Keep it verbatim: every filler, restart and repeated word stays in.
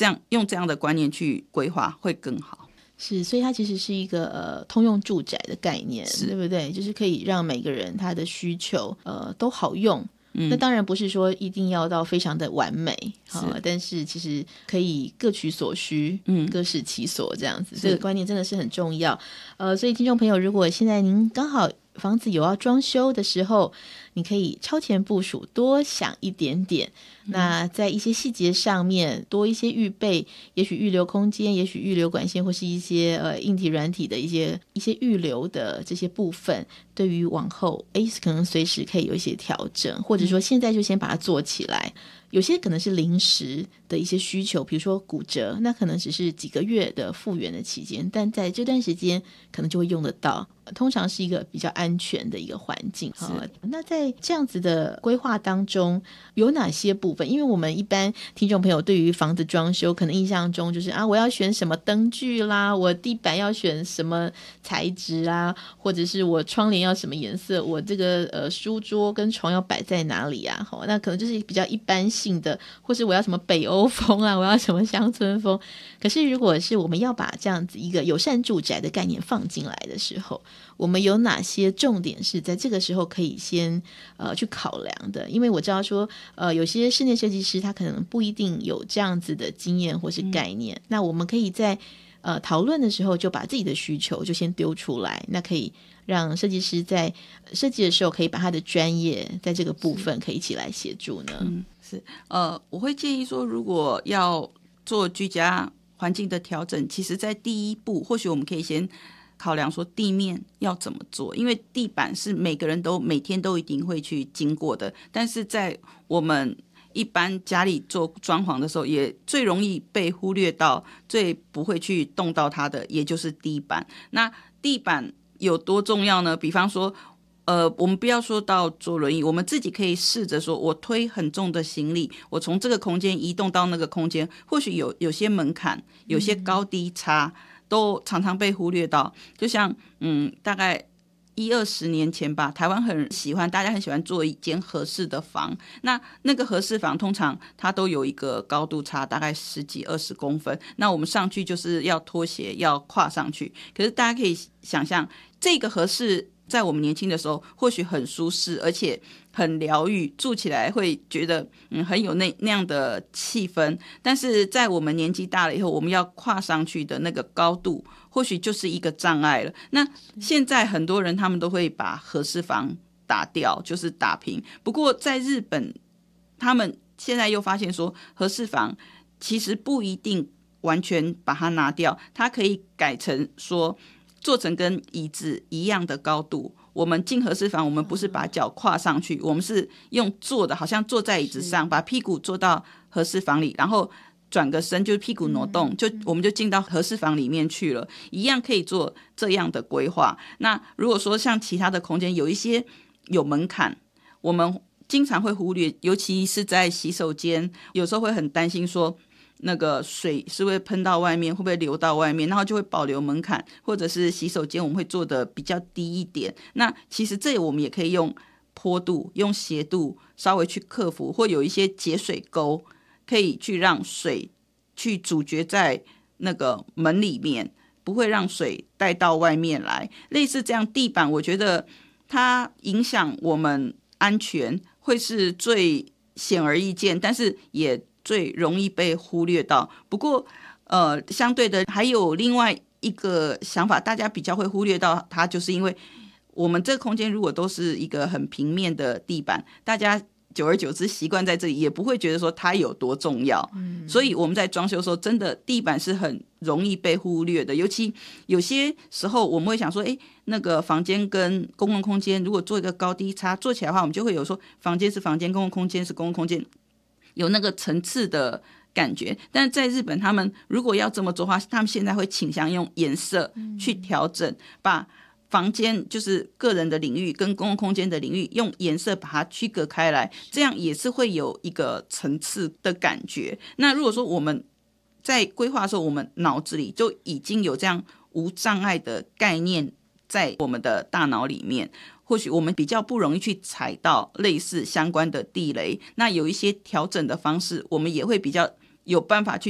这样用这样的观念去规划会更好。 是，所以它其实是一个呃通用住宅的概念，对不对？就是可以让每个人他的需求呃都好用。嗯、那当然不是说一定要到非常的完美，啊、但是其实可以各取所需，嗯，各使其所这样子，这个观念真的是很重要。呃，所以听众朋友，如果现在您刚好房子有要装修的时候，你可以超前部署，多想一点点。那在一些细节上面多一些预备，也许预留空间，也许预留管线，或是一些呃硬体软体的一些一些预留的这些部分，对于往后诶可能随时可以有一些调整，或者说现在就先把它做起来。有些可能是临时的一些需求，比如说骨折，那可能只是几个月的复原的期间，但在这段时间可能就会用得到，通常是一个比较安全的一个环境。那在这样子的规划当中有哪些部分？因为我们一般听众朋友对于房子装修可能印象中就是啊，我要选什么灯具啦，我地板要选什么材质啊，或者是我窗帘要什么颜色，我这个呃书桌跟床要摆在哪里啊，好，那可能就是比较一般性的，或是我要什么北欧风啊，我要什么乡村风。可是如果是我们要把这样子一个友善住宅的概念放进来的时候，我们有哪些重点是在这个时候可以先呃去考量的？因为我知道说呃有些室内设计师他可能不一定有这样子的经验或是概念、嗯、那我们可以在呃讨论的时候就把自己的需求就先丢出来，那可以让设计师在设计的时候可以把他的专业在这个部分可以一起来协助呢。 嗯，是呃，我会建议说，如果要做居家环境的调整，其实在第一步或许我们可以先考量说地面要怎么做，因为地板是每个人都每天都一定会去经过的，但是在我们一般家里做装潢的时候也最容易被忽略到，最不会去动到它的也就是地板。那地板有多重要呢？比方说呃，我们不要说到坐轮椅，我们自己可以试着说，我推很重的行李，我从这个空间移动到那个空间，或许有有些门槛，有些高低差、嗯、都常常被忽略到。就像嗯，大概一二十年前吧，台湾很喜欢，大家很喜欢做一间合适的房。那那个合适房通常它都有一个高度差，大概十几二十公分。那我们上去就是要脱鞋，要跨上去。可是大家可以想象，这个合适在我们年轻的时候或许很舒适，而且很疗愈，住起来会觉得嗯很有那那样的气氛。但是在我们年纪大了以后，我们要跨上去的那个高度或许就是一个障碍了。那现在很多人他们都会把合适房打掉，就是打平。不过在日本他们现在又发现说，合适房其实不一定完全把它拿掉，它可以改成说做成跟椅子一样的高度。我们进合适房，我们不是把脚跨上去，我们是用坐的，好像坐在椅子上，把屁股坐到合适房里，然后转个身，就是屁股挪动，就我们就进到合适房里面去了，一样可以做这样的规划。那如果说像其他的空间有一些有门槛，我们经常会忽略，尤其是在洗手间，有时候会很担心说那个水是会喷到外面，会不会流到外面，然后就会保留门槛，或者是洗手间我们会做的比较低一点。那其实这我们也可以用坡度用斜度稍微去克服，或有一些节水沟可以去让水去阻绝在那个门里面，不会让水带到外面来。类似这样地板我觉得它影响我们安全会是最显而易见，但是也最容易被忽略到。不过呃，相对的还有另外一个想法，大家比较会忽略到它，就是因为我们这个空间如果都是一个很平面的地板，大家久而久之习惯在这里，也不会觉得说它有多重要、嗯、所以我们在装修的时候真的地板是很容易被忽略的。尤其有些时候我们会想说，诶，那个房间跟公共空间如果做一个高低差做起来的话，我们就会有说房间是房间，公共空间是公共空间，有那个层次的感觉。但在日本他们如果要这么做的话，他们现在会倾向用颜色去调整，把房间就是个人的领域跟公共空间的领域用颜色把它区隔开来，这样也是会有一个层次的感觉。那如果说我们在规划的时候，我们脑子里就已经有这样无障碍的概念在我们的大脑里面，或许我们比较不容易去踩到类似相关的地雷。那有一些调整的方式，我们也会比较有办法去